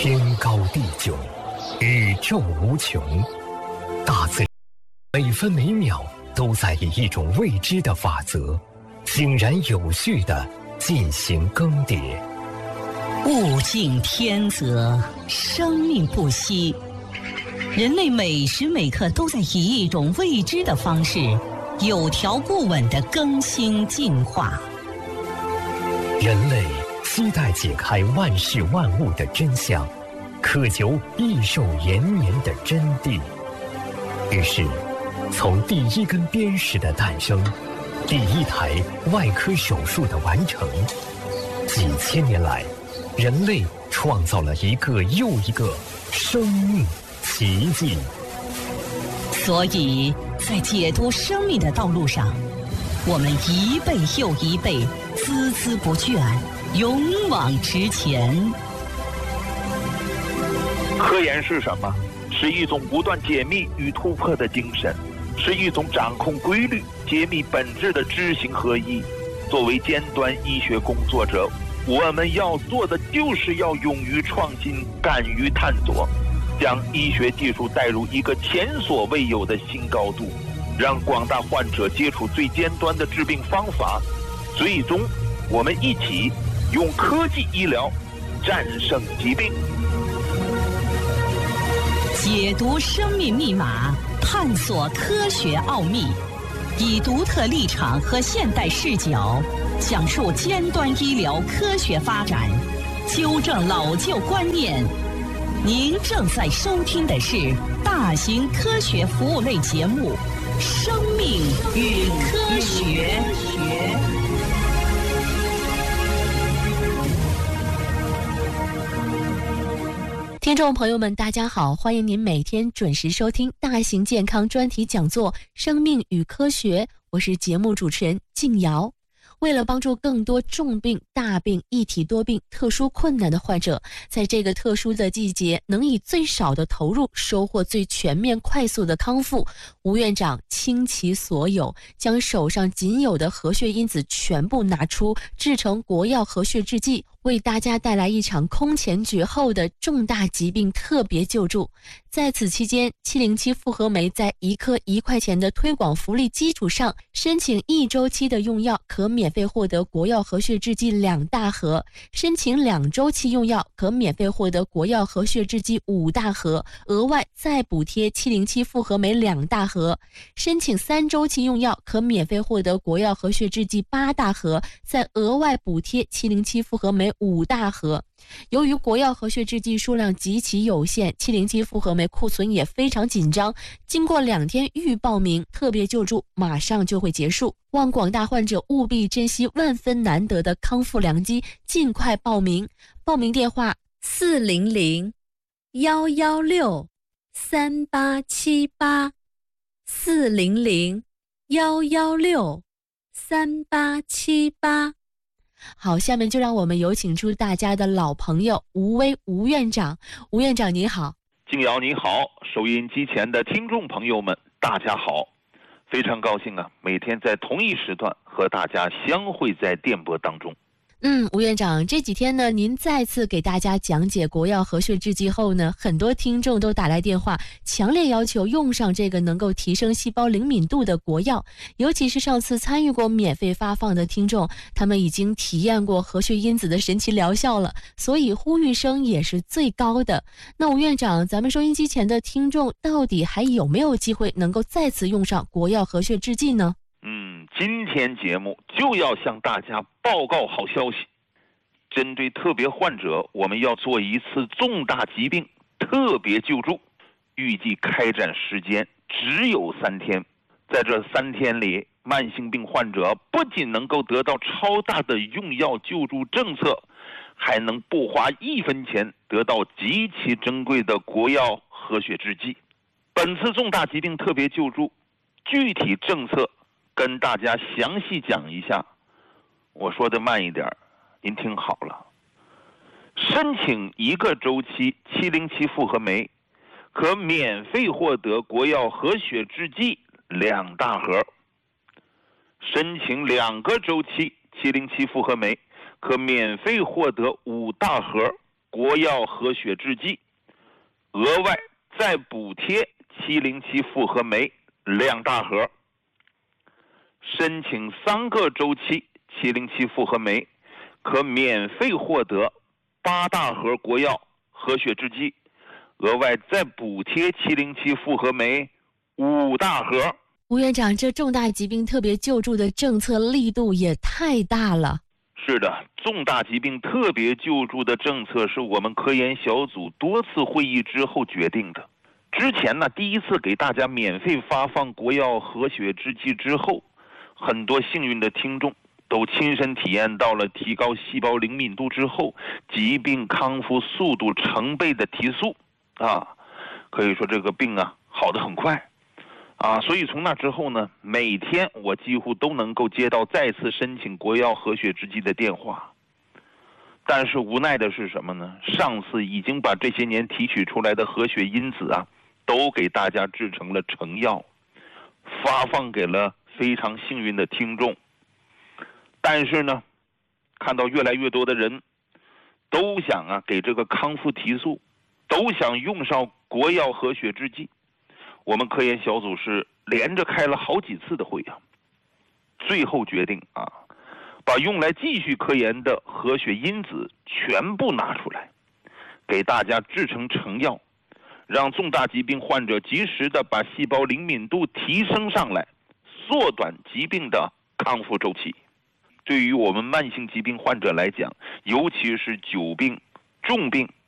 天高地久，宇宙无穷，大自然每分每秒都在以一种未知的法则，井然有序地进行更迭。 物竞天择，生命不息。人类每时每刻都在以一种未知的方式，有条不紊地更新进化。 人类期待解开万事万物的真相，渴求益寿延年的真谛。于是，从第一根砭石的诞生，第一台外科手术的完成，几千年来，人类创造了一个又一个生命奇迹。 所以在解读生命的道路上，我们一辈又一辈，孜孜不倦，勇往直前。 科研是什么？是一种不断解密与突破的精神，是一种掌控规律、揭秘本质的知行合一。作为尖端医学工作者，我们要做的就是要勇于创新，敢于探索，将医学技术带入一个前所未有的新高度，让广大患者接触最尖端的治病方法。最终，我们一起用科技医疗战胜疾病。 解读生命密码，探索科学奥秘，以独特立场和现代视角，讲述尖端医疗科学发展，纠正老旧观念。您正在收听的是大型科学服务类节目《生命与科学》。 听众朋友们，大家好，欢迎您每天准时收听大型健康专题讲座《生命与科学》，我是节目主持人静瑶。为了帮助更多重病、大病、一体多病、特殊困难的患者，在这个特殊的季节能以最少的投入收获最全面快速的康复，吴院长倾其所有，将手上仅有的活血因子全部拿出，制成国药活血制剂，为大家带来一场空前绝后的重大疾病特别救助。在此期间，707复合酶在1颗1块钱的推广福利基础上，申请1周期的用药可免费获得国药活血制剂2大盒，申请2周期用药可免费获得国药活血制剂5大盒，额外再补贴707复合酶2大盒，申请3周期用药可免费获得国药活血制剂8大盒，再额外补贴707复合酶5大盒。由于国药活血制剂数量极其有限，707复合酶库存也非常紧张，经过2天预报名，特别救助马上就会结束，望广大患者务必珍惜万分难得的康复良机，尽快报名。报名电话400-116-3878 400-116-3878。好，下面就让我们有请出大家的老朋友吴威吴院长。吴院长您好。 静瑶你好，收音机前的听众朋友们大家好，非常高兴啊，每天在同一时段和大家相会在电波当中。 吴院长，这几天呢，您再次给大家讲解国药活血制剂后呢，很多听众都打来电话，强烈要求用上这个能够提升细胞灵敏度的国药。尤其是上次参与过免费发放的听众，他们已经体验过活血因子的神奇疗效了，所以呼吁声也是最高的。那吴院长，咱们收音机前的听众到底还有没有机会能够再次用上国药活血制剂呢？ 今天节目就要向大家报告好消息，针对特别患者，我们要做一次重大疾病特别救助，预计开展时间只有3天。在这3天里，慢性病患者不仅能够得到超大的用药救助政策，还能不花1分钱得到极其珍贵的国药活血制剂。本次重大疾病特别救助具体政策跟大家详细讲一下，我说的慢一点，您听好了。申请1个周期707复合酶，可免费获得国药活血制剂2大盒；申请2个周期707复合酶，可免费获得5大盒， 国药和血制剂，额外再补贴707复合酶2大盒。申请3个周期707复合酶，可免费获得8大盒国药和血制剂，额外再补贴707复合酶5大盒。 吴院长，这重大疾病特别救助的政策力度也太大了。 是的，重大疾病特别救助的政策是我们科研小组多次会议之后决定的。之前呢，第一次给大家免费发放国药和血制剂之后，很多幸运的听众都亲身体验到了提高细胞灵敏度之后疾病康复速度成倍的提速可以说这个病好得很快所以从那之后呢，每天我几乎都能够接到再次申请国药和血制剂的电话。但是无奈的是什么呢？上次已经把这些年提取出来的和血因子都给大家制成了成药，发放给了非常幸运的听众。但是呢，看到越来越多的人都想给这个康复提速，都想用上国药和血制剂，我们科研小组是连着开了好几次的会最后决定把用来继续科研的和血因子全部拿出来，给大家制成成药，让重大疾病患者及时的把细胞灵敏度提升上来，缩短疾病的康复周期。对于我们慢性疾病患者来讲，尤其是久病、重病